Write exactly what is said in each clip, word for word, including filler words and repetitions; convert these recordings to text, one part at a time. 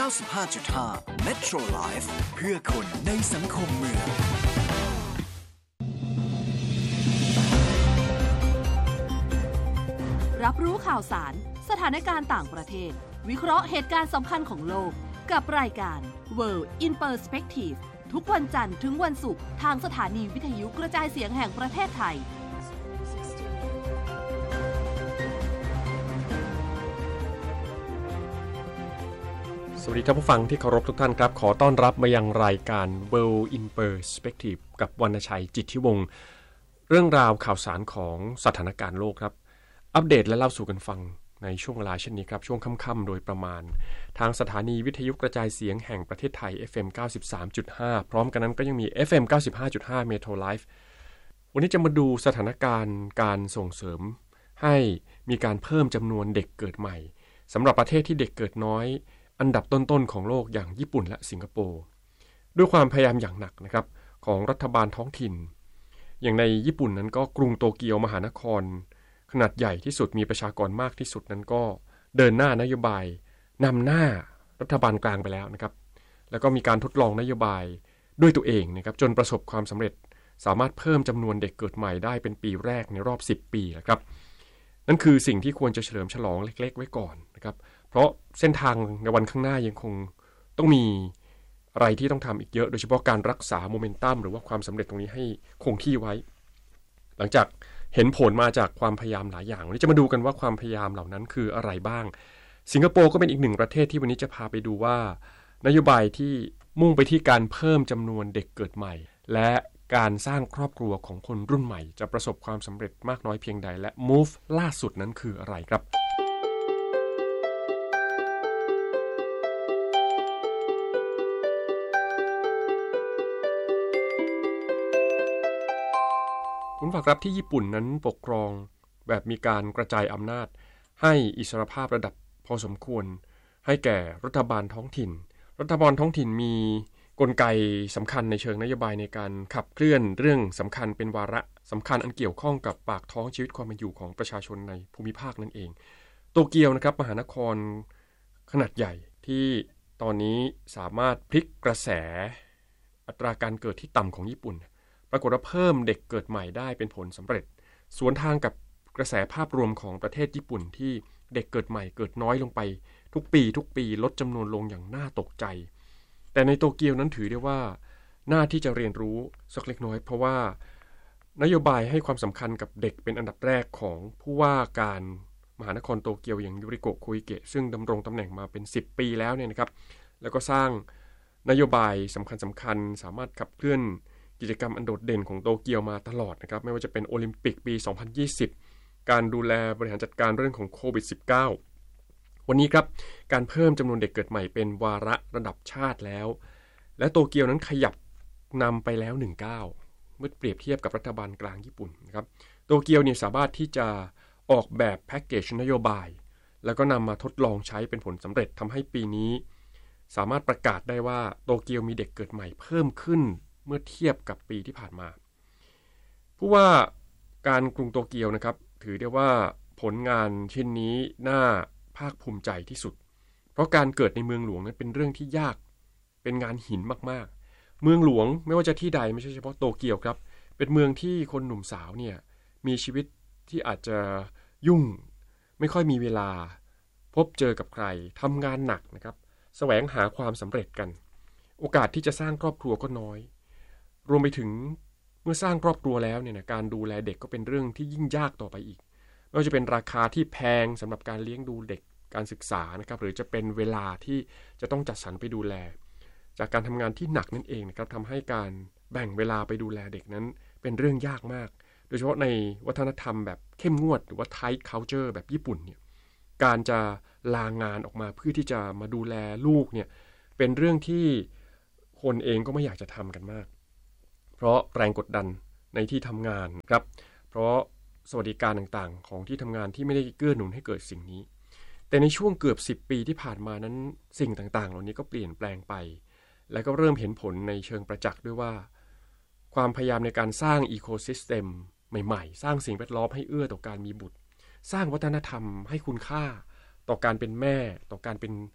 ก้าสิบห้าจุดห้า Metro Life เพื่อคนในสังคมเมืองรับรู้ข่าวสารสถานการณ์ต่างประเทศวิเคราะห์เหตุการณ์สำคัญของโลกกับรายการ World in Perspective ทุกวันจันทร์ถึงวันศุกร์ทางสถานีวิทยุกระจายเสียงแห่งประเทศไทยสวัสดีท่านผู้ฟังที่เคารพทุกท่านครับขอต้อนรับมายังรายการ World in Perspective กับวรรณชัยจิตทิวงศ์เรื่องราวข่าวสารของสถานการณ์โลกครับอัปเดตและเล่าสู่กันฟังในช่วงเวลาเช่นนี้ครับช่วงค่ำๆโดยประมาณทางสถานีวิทยุกระจายเสียงแห่งประเทศไทย เอฟ เอ็ม เก้าสิบสามจุดห้า พร้อมกันนั้นก็ยังมี เอฟ เอ็ม เก้าสิบห้าจุดห้า Metro Life วันนี้จะมาดูสถานการณ์การส่งเสริมให้มีการเพิ่มจำนวนเด็กเกิดใหม่สำหรับประเทศที่เด็กเกิดน้อยอันดับต้นๆของโลกอย่างญี่ปุ่นและสิงคโปร์ด้วยความพยายามอย่างหนักนะครับของรัฐบาลท้องถิ่นอย่างในญี่ปุ่นนั้นก็กรุงโตเกียวมหานครขนาดใหญ่ที่สุดมีประชากรมากที่สุดนั้นก็เดินหน้านโยบายนำหน้ารัฐบาลกลางไปแล้วนะครับแล้วก็มีการทดลองนโยบายด้วยตัวเองนะครับจนประสบความสำเร็จสามารถเพิ่มจำนวนเด็กเกิดใหม่ได้เป็นปีแรกในรอบสิบปีนะครับนั่นคือสิ่งที่ควรจะเฉลิมฉลองเล็กๆไว้ก่อนนะครับเพราะเส้นทางในวันข้างหน้ายังคงต้องมีอะไรที่ต้องทำอีกเยอะโดยเฉพาะการรักษาโมเมนตัมหรือว่าความสำเร็จตรงนี้ให้คงที่ไว้หลังจากเห็นผลมาจากความพยายามหลายอย่างวันนี้จะมาดูกันว่าความพยายามเหล่านั้นคืออะไรบ้างสิงคโปร์ก็เป็นอีกหนึ่งประเทศที่วันนี้จะพาไปดูว่านโยบายที่มุ่งไปที่การเพิ่มจำนวนเด็กเกิดใหม่และการสร้างครอบครัวของคนรุ่นใหม่จะประสบความสำเร็จมากน้อยเพียงใดและ move ล่าสุดนั้นคืออะไรครับคุณฝากรับที่ญี่ปุ่นนั้นปกครองแบบมีการกระจายอำนาจให้อิสรภาพระดับพอสมควรให้แก่รัฐบาลท้องถิ่นรัฐบาลท้องถิ่นมีกลไกสำคัญในเชิงนโยบายในการขับเคลื่อนเรื่องสำคัญเป็นวาระสำคัญอันเกี่ยวข้องกับปากท้องชีวิตความเป็นอยู่ของประชาชนในภูมิภาคนั่นเองโตเกียวนะครับมหานครขนาดใหญ่ที่ตอนนี้สามารถพลิกกระแสอัตราการเกิดที่ต่ำของญี่ปุ่นปรากฏว่าเพิ่มเด็กเกิดใหม่ได้เป็นผลสำเร็จสวนทางกับกระแสภาพรวมของประเทศญี่ปุ่นที่เด็กเกิดใหม่เกิดน้อยลงไปทุกปีทุกปีลดจำนวนลงอย่างน่าตกใจแต่ในโตเกียวนั้นถือได้ว่าน่าที่จะเรียนรู้สักเล็กน้อยเพราะว่านโยบายให้ความสำคัญกับเด็กเป็นอันดับแรกของผู้ว่าการมหานครโตเกียวอย่างยูริโกะโคอิเกะซึ่งดำรงตำแหน่งมาเป็นสิบปีแล้วเนี่ยนะครับแล้วก็สร้างนโยบายสำคัญสำคัญสามารถขับเคลื่อนกิจกรรมอันโดดเด่นของโตเกียวมาตลอดนะครับไม่ว่าจะเป็นโอลิมปิกปีสองพันยี่สิบการดูแลบริหารจัดการเรื่องของโควิด สิบเก้า วันนี้ครับการเพิ่มจำนวนเด็กเกิดใหม่เป็นวาระระดับชาติแล้วและโตเกียวนั้นขยับนำไปแล้วหนึ่งก้าวเมื่อเปรียบเทียบกับรัฐบาลกลางญี่ปุ่นนะครับโตเกียวเนี่ยสามารถที่จะออกแบบแพ็กเกจนโยบายแล้วก็นำมาทดลองใช้เป็นผลสำเร็จทำให้ปีนี้สามารถประกาศได้ว่าโตเกียวมีเด็กเกิดใหม่เพิ่มขึ้นเมื่อเทียบกับปีที่ผ่านมาผู้ว่าการกรุงโตเกียวนะครับถือได้ว่าผลงานเช่นนี้น่าภาคภูมิใจที่สุดเพราะการเกิดในเมืองหลวงนั้นเป็นเรื่องที่ยากเป็นงานหินมากๆเมืองหลวงไม่ว่าจะที่ใดไม่ใช่เฉพาะโตเกียวครับเป็นเมืองที่คนหนุ่มสาวเนี่ยมีชีวิตที่อาจจะยุ่งไม่ค่อยมีเวลาพบเจอกับใครทำงานหนักนะครับแสวงหาความสำเร็จกันโอกาสที่จะสร้างครอบครัวก็น้อยรวมไปถึงเมื่อสร้างครอบครัวแล้วเนี่ยนะการดูแลเด็กก็เป็นเรื่องที่ยิ่งยากต่อไปอีกไม่ว่าจะเป็นราคาที่แพงสำหรับการเลี้ยงดูเด็กการศึกษานะครับหรือจะเป็นเวลาที่จะต้องจัดสรรไปดูแลจากการทำงานที่หนักนั่นเองนะครับทำให้การแบ่งเวลาไปดูแลเด็กนั้นเป็นเรื่องยากมากโดยเฉพาะในวัฒนธรรมแบบเข้มงวดหรือว่า tight culture แบบญี่ปุ่นเนี่ยการจะลางานออกมาเพื่อที่จะมาดูแลลูกเนี่ยเป็นเรื่องที่คนเองก็ไม่อยากจะทำกันมากเพราะแรงกดดันในที่ทำงานครับเพราะสวัสดิการต่างๆของที่ทำงานที่ไม่ได้เกื้อหนุนให้เกิดสิ่งนี้แต่ในช่วงเกือบสิบปีที่ผ่านมานั้นสิ่งต่างๆเหล่านี้ก็เปลี่ยนแปลงไปและก็เริ่มเห็นผลในเชิงประจักษ์ด้วยว่าความพยายามในการสร้างอีโคซิสเต็มใหม่ๆสร้างสิ่งแวดล้อมให้เอื้อต่อการมีบุตรสร้างวัฒนธรรมให้คุณค่าต่อการเป็นแม่ต่อการเป็น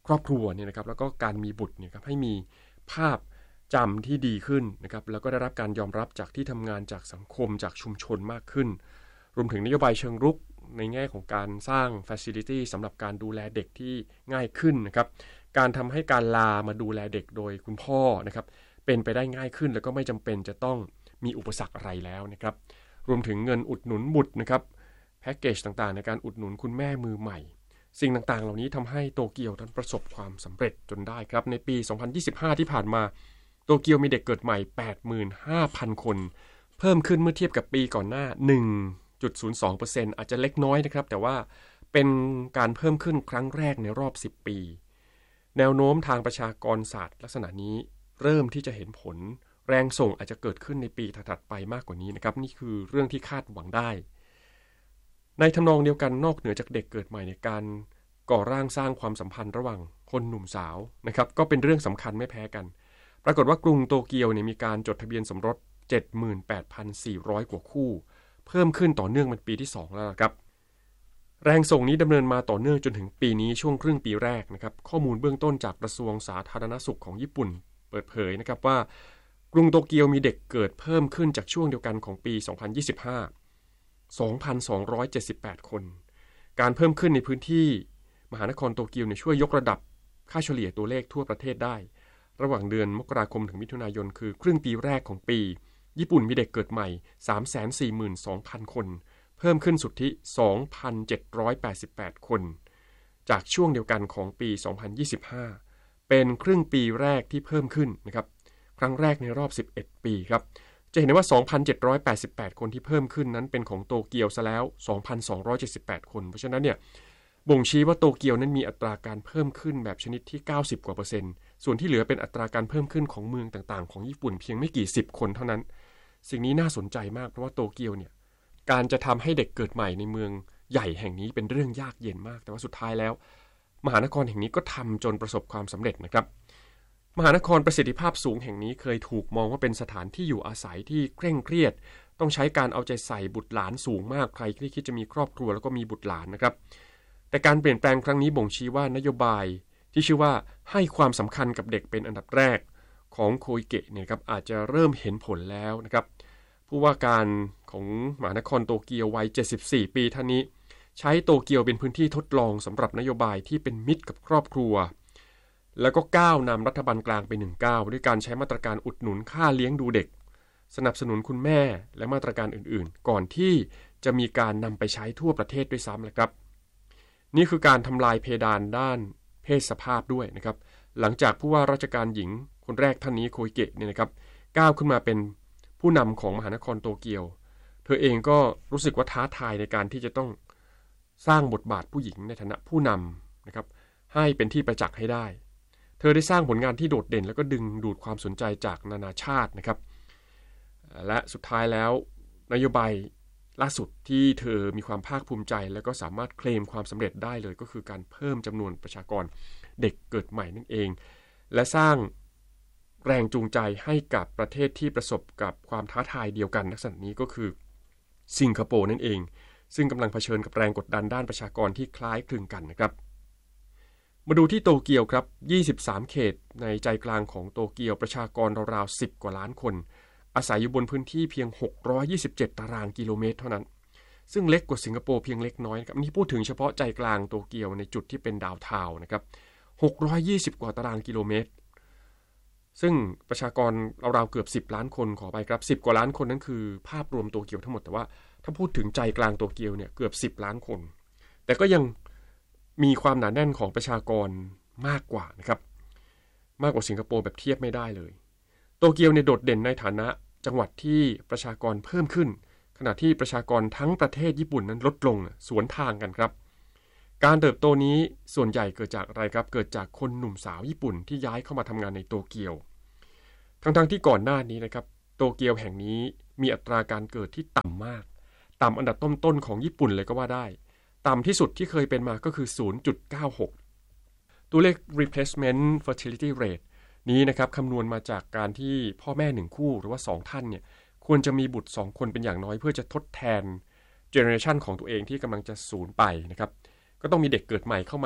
ครอบครัวเนี่ยนะครับแล้วก็การมีบุตรเนี่ยครับให้มีภาพจำที่ดีขึ้นนะครับแล้วก็ได้รับการยอมรับจากที่ทำงานจากสังคมจากชุมชนมากขึ้นรวมถึงนโยบายเชิงรุกในแง่ของการสร้าง facility สำหรับการดูแลเด็กที่ง่ายขึ้นนะครับการทำให้การลามาดูแลเด็กโดยคุณพ่อนะครับเป็นไปได้ง่ายขึ้นแล้วก็ไม่จำเป็นจะต้องมีอุปสรรคอะไรแล้วนะครับรวมถึงเงินอุดหนุนบุตรนะครับแพ็กเกจต่างๆในการอุดหนุนคุณแม่มือใหม่สิ่งต่างๆเหล่านี้ทำให้โตเกียวนั้นประสบความสำเร็จจนได้ครับในปี สองพันยี่สิบห้า ที่ผ่านมาโตเกียวมีเด็กเกิดใหม่ แปดหมื่นห้าพัน คนเพิ่มขึ้นเมื่อเทียบกับปีก่อนหน้า หนึ่งจุดศูนย์สองเปอร์เซ็นต์ อาจจะเล็กน้อยนะครับแต่ว่าเป็นการเพิ่มขึ้นครั้งแรกในรอบสิบปีแนวโน้มทางประชากรศาสตร์ลักษณะนี้เริ่มที่จะเห็นผลแรงส่งอาจจะเกิดขึ้นในปีถัดๆไปมากกว่านี้นะครับนี่คือเรื่องที่คาดหวังได้ในทำนองเดียวกันนอกเหนือจากเด็กเกิดใหม่ในการก่อร่างสร้างความสัมพันธ์ระหว่างคนหนุ่มสาวนะครับก็เป็นเรื่องสำคัญไม่แพ้กันปรากฏว่ากรุงโตเกียวเนี่ยมีการจดทะเบียนสมรส เจ็ดหมื่นแปดพันสี่ร้อย กว่าคู่เพิ่มขึ้นต่อเนื่องเป็นปีที่สองแล้วครับแรงส่งนี้ดำเนินมาต่อเนื่องจนถึงปีนี้ช่วงครึ่งปีแรกนะครับข้อมูลเบื้องต้นจากกระทรวงสาธารณสุขของญี่ปุ่นเปิดเผยนะครับว่ากรุงโตเกียวมีเด็กเกิดเพิ่มขึ้นจากช่วงเดียวกันของปี สองพันยี่สิบห้า สองพันสองร้อยเจ็ดสิบแปด คนการเพิ่มขึ้นในพื้นที่มหานครโตเกียวเนี่ยช่วยยกระดับค่าเฉลี่ยตัวเลขทั่วประเทศได้ระหว่างเดือนมกราคมถึงมิถุนายนคือครึ่งปีแรกของปีญี่ปุ่นมีเด็กเกิดใหม่ สามแสนสี่หมื่นสองพัน คนเพิ่มขึ้นสุทธิ สองพันเจ็ดร้อยแปดสิบแปด คนจากช่วงเดียวกันของปี สองพันยี่สิบห้า เป็นครึ่งปีแรกที่เพิ่มขึ้นนะครับครั้งแรกในรอบสิบเอ็ดปีครับจะเห็นได้ว่า สองพันเจ็ดร้อยแปดสิบแปด คนที่เพิ่มขึ้นนั้นเป็นของโตเกียวซะแล้ว สองพันสองร้อยเจ็ดสิบแปด คนเพราะฉะนั้นเนี่ยบ่งชี้ว่าโตเกียวนั้นมีอัตราการเพิ่มขึ้นแบบชนิดที่เก้าสิบกว่าเปอร์เซ็นต์ส่วนที่เหลือเป็นอัตราการเพิ่มขึ้นของเมืองต่างๆของญี่ปุ่นเพียงไม่กี่สิบคนเท่านั้นสิ่งนี้น่าสนใจมากเพราะว่าโตเกียวเนี่ยการจะทำให้เด็กเกิดใหม่ในเมืองใหญ่แห่งนี้เป็นเรื่องยากเย็นมากแต่ว่าสุดท้ายแล้วมหานครแห่งนี้ก็ทำจนประสบความสำเร็จนะครับมหานครประสิทธิภาพสูงแห่งนี้เคยถูกมองว่าเป็นสถานที่อยู่อาศัยที่เคร่งเครียดต้องใช้การเอาใจใส่บุตรหลานสูงมากใครที่คิดจะมีครอบครัวแล้วก็มีบุตรหลานนะครับแต่การเปลี่ยนแปลงครั้งนี้บ่งชี้ว่านโยบายที่ชื่อว่าให้ความสำคัญกับเด็กเป็นอันดับแรกของโคอิเกะเนี่ยครับอาจจะเริ่มเห็นผลแล้วนะครับผู้ว่าการของมหานครโตเกียววัยเจ็ดสิบสี่ปีท่านนี้ใช้โตเกียวเป็นพื้นที่ทดลองสำหรับนโยบายที่เป็นมิตรกับครอบครัวแล้วก็ก้าวนำรัฐบาลกลางไปหนึ่งก้าวด้วยการใช้มาตรการอุดหนุนค่าเลี้ยงดูเด็กสนับสนุนคุณแม่และมาตรการอื่นๆก่อนที่จะมีการนำไปใช้ทั่วประเทศด้วยซ้ำเลยครับนี่คือการทำลายเพดานด้านเพศสภาพด้วยนะครับหลังจากผู้ว่าราชการหญิงคนแรกท่านนี้โคอิเกะเนี่ยนะครับก้าวขึ้นมาเป็นผู้นำของมหานครโตเกียวเธอเองก็รู้สึกว่าท้าทายในการที่จะต้องสร้างบทบาทผู้หญิงในฐานะผู้นำนะครับให้เป็นที่ประจักษ์ให้ได้เธอได้สร้างผลงานที่โดดเด่นแล้วก็ดึงดูดความสนใจจากนานาชาตินะครับและสุดท้ายแล้วนโยบายล่าสุดที่เธอมีความภาคภูมิใจแล้วก็สามารถเคลมความสำเร็จได้เลยก็คือการเพิ่มจำนวนประชากรเด็กเกิดใหม่นั่นเองและสร้างแรงจูงใจให้กับประเทศที่ประสบกับความท้าทายเดียวกันลักษณะนี้ก็คือสิงคโปร์นั่นเองซึ่งกำลังเผชิญกับแรงกดดันด้านประชากรที่คล้ายคลึงกันนะครับมาดูที่โตเกียวครับยี่สิบสามเขตในใจกลางของโตเกียวประชากรราวๆสิบกว่าล้านคนอาศัยอยู่บนพื้นที่เพียงหกร้อยยี่สิบเจ็ดตารางกิโลเมตรเท่านั้นซึ่งเล็กกว่าสิงคโปร์เพียงเล็กน้อยครับนี่พูดถึงเฉพาะใจกลางโตเกียวในจุดที่เป็นดาวน์ทาวน์นะครับหกร้อยยี่สิบกว่าตารางกิโลเมตรซึ่งประชากรราวๆเกือบสิบล้านคนขอไปครับสิบกว่าล้านคนนั้นคือภาพรวมโตเกียวทั้งหมดแต่ว่าถ้าพูดถึงใจกลางโตเกียวเนี่ยเกือบสิบล้านคนแต่ก็ยังมีความหนาแน่นของประชากรมากกว่านะครับมากกว่าสิงคโปร์แบบเทียบไม่ได้เลยโตเกียวเนี่ยโดดเด่นในฐานะจังหวัดที่ประชากรเพิ่มขึ้นขณะที่ประชากรทั้งประเทศญี่ปุ่นนั้นลดลงสวนทางกันครับการเติบโตนี้ส่วนใหญ่เกิดจากอะไรครับเกิดจากคนหนุ่มสาวญี่ปุ่นที่ย้ายเข้ามาทำงานในโตเกียวทั้งๆที่ก่อนหน้านี้นะครับโตเกียวแห่งนี้มีอัตราการเกิดที่ต่ำมากต่ำอันดับต้นๆของญี่ปุ่นเลยก็ว่าได้ต่ำที่สุดที่เคยเป็นมาก็คือ ศูนย์จุดเก้าหก ตัวเลข replacement fertility rate นี้นะครับคำนวณมาจากการที่พ่อแม่หนึ่งคู่หรือว่าสองท่านเนี่ยควรจะมีบุตรสองคนเป็นอย่างน้อยเพื่อจะทดแทนเจเนอเรชันของตัวเองที่กำลังจะสูญไปนะครับก็ต้องมีเด็กเกิดใหม่เข้ามา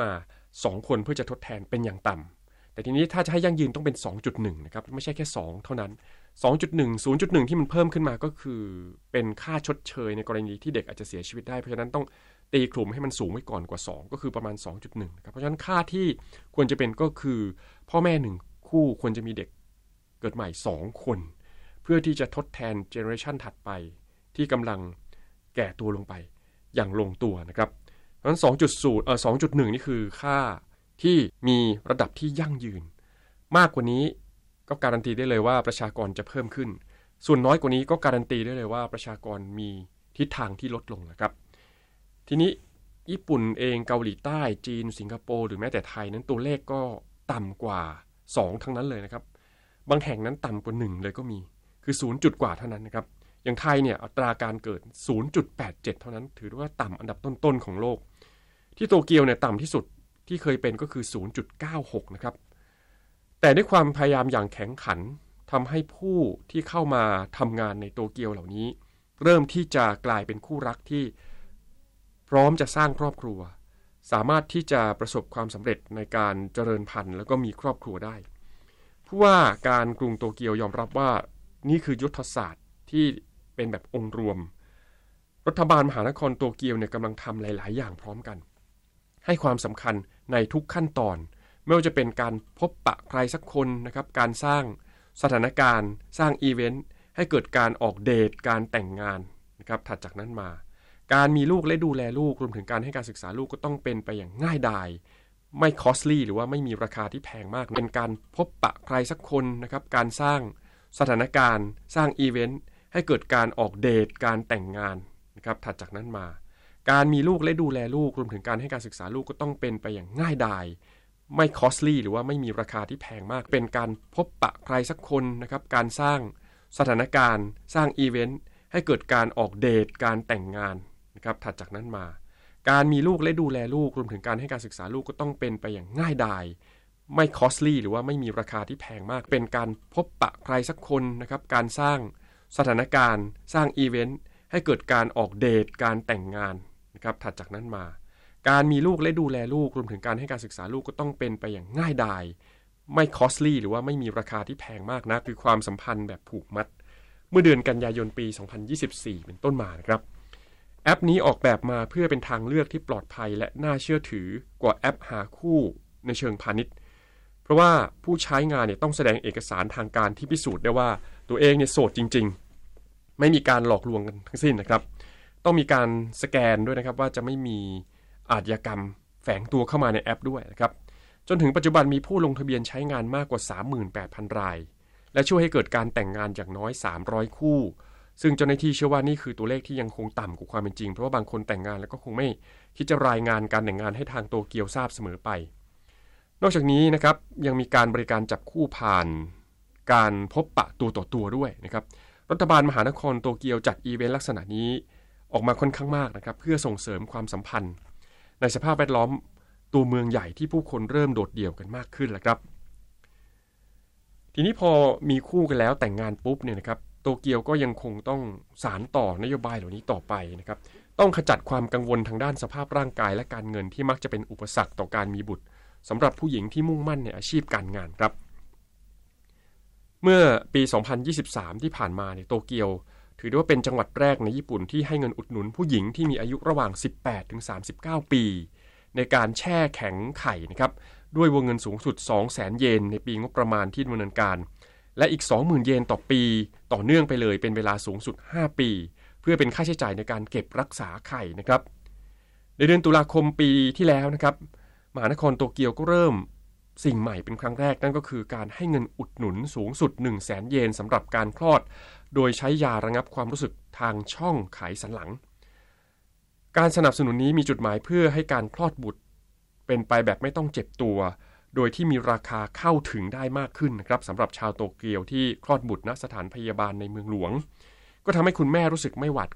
สองคนเพื่อจะทดแทนเป็นอย่างต่ำแต่ทีนี้ถ้าจะให้ยั่งยืนต้องเป็น สองจุดหนึ่ง นะครับไม่ใช่แค่สองเท่านั้น สองจุดหนึ่ง ศูนย์จุดหนึ่ง ที่มันเพิ่มขึ้นมาก็คือเป็นค่าชดเชยในกรณีที่เด็กอาจจะเสียชีวิตได้เพราะฉะนั้นต้องตีกลุ่มให้มันสูงไว้ก่อนกว่าสองก็คือประมาณ สองจุดหนึ่ง นะครับเพราะฉะนั้นค่าที่ควรจะเป็นก็คือพ่อแม่หนึ่งคู่ควรจะมีเด็กเกิดใหม่สองคนเพื่อที่จะทดแทนเจเนอเรชันถัดไปที่กำลังแก่ตัวลงไปอย่างลงตัวนะครับเพราะฉะนั้น สองจุดศูนย์ เอ่อ สองจุดหนึ่ง นี่คือค่าที่มีระดับที่ยั่งยืนมากกว่านี้ก็การันตีได้เลยว่าประชากรจะเพิ่มขึ้นส่วนน้อยกว่านี้ก็การันตีได้เลยว่าประชากรมีทิศทางที่ลดลงนะครับทีนี้ญี่ปุ่นเองเกาหลีใต้จีนสิงคโปร์หรือแม้แต่ไทยนั้นตัวเลขก็ต่ำกว่าสองทั้งนั้นเลยนะครับบางแห่งนั้นต่ำกว่าหนึ่งเลยก็มีคือศูนย์จุดกว่าเท่านั้นนะครับอย่างไทยเนี่ยอัตราการเกิด ศูนย์จุดแปดเจ็ด เท่านั้นถือว่าต่ำอันดับต้นๆของโลกที่โตเกียวเนี่ยต่ำที่สุดที่เคยเป็นก็คือ ศูนย์จุดเก้าหก นะครับแต่ด้วยความพยายามอย่างแข็งขันทำให้ผู้ที่เข้ามาทำงานในโตเกียวเหล่านี้เริ่มที่จะกลายเป็นคู่รักที่พร้อมจะสร้างครอบครัวสามารถที่จะประสบความสำเร็จในการเจริญพันธุ์แล้วก็มีครอบครัวได้ผู้ว่าการกรุงโตเกียวยอมรับว่านี่คือยุทธศาสตร์ที่เป็นแบบองค์รวมรัฐบาลมหานครโตเกียวเนี่ยกำลังทำหลายๆอย่างพร้อมกันให้ความสำคัญในทุกขั้นตอนไม่ว่าจะเป็นการพบปะใครสักคนนะครับการสร้างสถานการณ์สร้างอีเวนต์ให้เกิดการออกเดทการแต่งงานนะครับถัดจากนั้นมาการมีลูกและดูแลลูกรวมถึงการให้การศึกษาลูกก็ต้องเป็นไปอย่างง่ายดายไม่คอสลี่หรือว่าไม่มีราคาที่แพงมากเป็นการพบปะใครสักคนนะครับการสร้างสถานการณ์สร้างอีเวนต์ให้เกิดการออกเดทการแต่งงานนะครับถัดจากนั้นมาการมีลูกและดูแลลูกรวมถึงการให้การศึกษาลูกก็ต้องเป็นไปอย่างง่ายดายไม่คอสลี่หรือว่าไม่มีราคาที่แพงมากเป็นการพบปะใครสักคนนะครับการสร้างสถานการณ์สร้างอีเวนต์ให้เกิดการออกเดทการแต่งงานนะครับถัดจากนั้นมาการมีลูกและดูแลลูกรวมถึงการให้การศึกษาลูกก็ต้องเป็นไปอย่างง่ายดายไม่คอสลี่หรือว่าไม่มีราคาที่แพงมากเป็นการพบปะใครสักคนนะครับการสร้างสถานการณ์สร้างอีเวนต์ให้เกิดการออกเดทการแต่งงานนะครับถัดจากนั้นมาการมีลูกและดูแลลูกรวมถึงการให้การศึกษาลูกก็ต้องเป็นไปอย่างง่ายดายไม่คอสลี่หรือว่าไม่มีราคาที่แพงมากนะคือความสัมพันธ์แบบผูกมัดเมื่อเดือนกันยายนปีสองพันยี่สิบสี่เป็นต้นมานะครับแอปนี้ออกแบบมาเพื่อเป็นทางเลือกที่ปลอดภัยและน่าเชื่อถือกว่าแอปหาคู่ในเชิงพาณิชย์เพราะว่าผู้ใช้งานเนี่ยต้องแสดงเอกสารทางการที่พิสูจน์ได้ว่าตัวเองเนี่ยโสดจริงๆไม่มีการหลอกลวงกันทั้งสิ้นนะครับต้องมีการสแกนด้วยนะครับว่าจะไม่มีอาชญากรรมแฝงตัวเข้ามาในแอปด้วยนะครับจนถึงปัจจุบันมีผู้ลงทะเบียนใช้งานมากกว่า สามหมื่นแปดพัน รายและช่วยให้เกิดการแต่งงานอย่างน้อยสามร้อยคู่ซึ่งเจ้าหน้าที่เชื่อว่านี่คือตัวเลขที่ยังคงต่ำกว่าความเป็นจริงเพราะว่าบางคนแต่งงานแล้วก็คงไม่คิดจะรายงานการแต่งงานให้ทางโตเกียวทราบเสมอไปนอกจากนี้นะครับยังมีการบริการจับคู่ผ่านการพบปะตัวต่อตัวด้วยนะครับรัฐบาลมหานครโตเกียวจัดอีเวนต์ลักษณะนี้ออกมาค่อนข้างมากนะครับเพื่อส่งเสริมความสัมพันธ์ในสภาพแวดล้อมตัวเมืองใหญ่ที่ผู้คนเริ่มโดดเดี่ยวกันมากขึ้นแล้วครับทีนี้พอมีคู่กันแล้วแต่งงานปุ๊บเนี่ยนะครับโตเกียวก็ยังคงต้องสานต่อนโยบายเหล่านี้ต่อไปนะครับต้องขจัดความกังวลทางด้านสภาพร่างกายและการเงินที่มักจะเป็นอุปสรรคต่อการมีบุตรสำหรับผู้หญิงที่มุ่งมั่นในอาชีพการงานครับเมื่อปีสองพันยี่สิบสามที่ผ่านมาเนี่ยโตเกียวถือได้ว่าเป็นจังหวัดแรกในญี่ปุ่นที่ให้เงินอุดหนุนผู้หญิงที่มีอายุระหว่าง สิบแปดถึงสามสิบเก้า ปีในการแช่แข็งไข่นะครับด้วยวงเงินสูงสุด สองแสน เยนในปีงบประมาณที่ดำเนินการและอีก สองหมื่น เยนต่อปีต่อเนื่องไปเลยเป็นเวลาสูงสุดห้าปีเพื่อเป็นค่าใช้จ่ายในการเก็บรักษาไข่นะครับในเดือนตุลาคมปีที่แล้วนะครับมหานครโตเกียวก็เริ่มสิ่งใหม่เป็นครั้งแรกนั่นก็คือการให้เงินอุดหนุนสูงสุด หนึ่งแสน เยนสำหรับการคลอดโดยใช้ยาระงับความรู้สึกทางช่องไขสันหลังการสนับสนุนนี้มีจุดหมายเพื่อให้การคลอดบุตรเป็นไปแบบไม่ต้องเจ็บตัวโดยที่มีราคาเข้าถึงได้มากขึ้นนะครับสำหรับชาวโตเกียวที่คลอดบุตรณสถานพยาบาลในเมืองหลวงก็ทำให้คุณแม่รู้สึกไม่หวาด